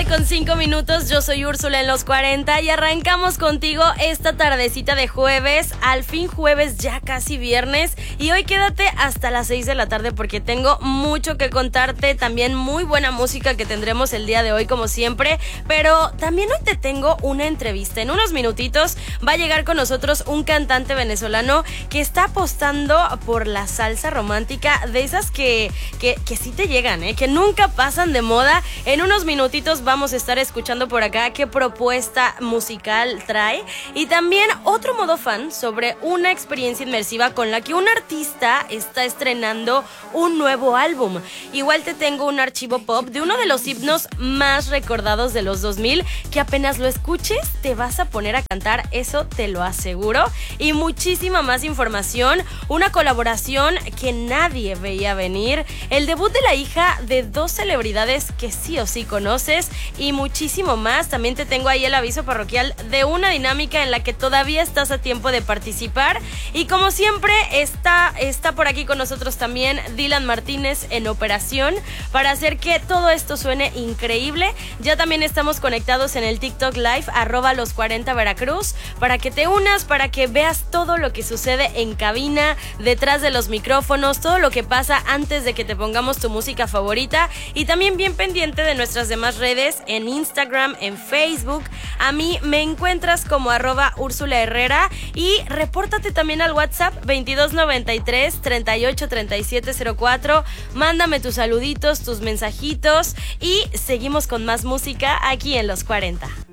con 5 minutos, yo soy Úrsula en los 40 y arrancamos contigo esta tardecita de jueves, al fin jueves, ya casi viernes, y hoy quédate hasta las 6 de la tarde porque tengo mucho que contarte, también muy buena música que tendremos el día de hoy como siempre, pero también hoy te tengo una entrevista. En unos minutitos va a llegar con nosotros un cantante venezolano que está apostando por la salsa romántica, de esas que sí te llegan, que nunca pasan de moda. En unos minutitos vamos a estar escuchando por acá qué propuesta musical trae y también otro modo fan sobre una experiencia inmersiva con la que un artista está estrenando un nuevo álbum. Igual te tengo un archivo pop de uno de los himnos más recordados de los 2000 que apenas lo escuches te vas a poner a cantar, eso te lo aseguro, y muchísima más información, una colaboración que nadie veía venir, el debut de la hija de dos celebridades que sí o sí conoces y muchísimo más. También te tengo ahí el aviso parroquial de una dinámica en la que todavía estás a tiempo de participar y como siempre está por aquí con nosotros también Dylan Martínez en operación para hacer que todo esto suene increíble. Ya también estamos conectados en el TikTok Live @los40 Veracruz para que te unas, para que veas todo lo que sucede en cabina, detrás de los micrófonos, todo lo que pasa antes de que te pongamos tu música favorita y también bien pendiente de nuestras demás redes en Instagram, en Facebook. A mí me encuentras como @Úrsula Herrera y repórtate también al WhatsApp 2293 38 37 04. Mándame tus saluditos, tus mensajitos y seguimos con más música aquí en Los 40.